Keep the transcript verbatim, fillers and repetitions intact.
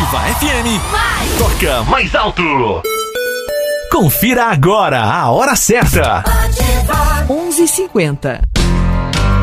Ativa F M. Vai. Toca mais alto. Confira agora a hora certa. Ativa. onze e cinquenta.